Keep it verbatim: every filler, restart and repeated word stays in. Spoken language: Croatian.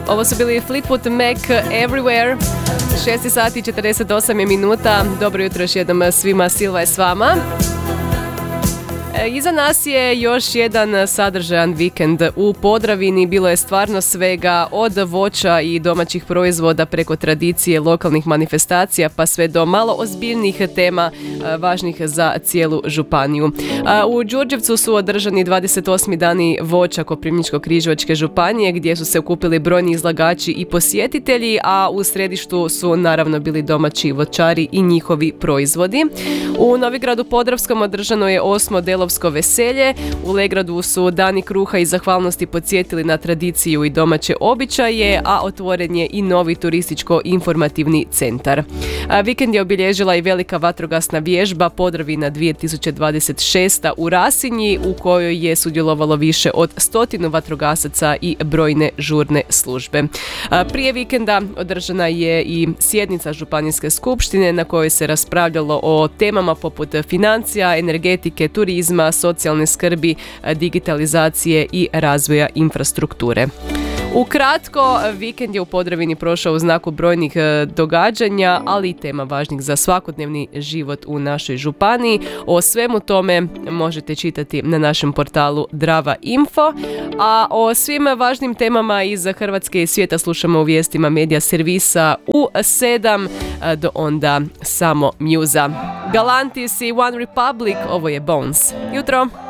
Ovo su bili Fleetwood Mac Everywhere. šest sati i četrdeset osam je minuta. Dobro jutro još jednom svima, Silva je s vama. Iza nas je još jedan sadržajan vikend u Podravini. Bilo je stvarno svega, od voća i domaćih proizvoda preko tradicije, lokalnih manifestacija pa sve do malo ozbiljnih tema važnih za cijelu županiju. U Đurđevcu su održani dvadeset osmi dani voća Koprivničko-križevačke županije gdje su se okupili brojni izlagači i posjetitelji, a u središtu su naravno bili domaći voćari i njihovi proizvodi. U Novigradu Podravskom održano je osmo Delovsko veselje. U Legradu su dani kruha i zahvalnosti podsjetili na tradiciju i domaće običaje, a otvoren je i novi turističko-informativni centar. A vikend je obilježila i velika vatrogasna vježba Podravina dvije tisuće dvadeset šest u Rasinji, u kojoj je sudjelovalo više od stotinu vatrogasaca i brojne žurne službe. A prije vikenda održana je i sjednica Županijske skupštine na kojoj se raspravljalo o temama poput financija, energetike, turizma, socijalne skrbi, digitalizacije i razvoja infrastrukture. Ukratko, vikend je u Podravini prošao u znaku brojnih događanja, ali i tema važnih za svakodnevni život u našoj županiji. O svemu tome možete čitati na našem portalu Drava Info, a o svim važnim temama iz Hrvatske i svijeta slušamo u vijestima medija servisa u sedam, do onda samo Muza. Galantis i One Republic, ovo je Bones. Jutro!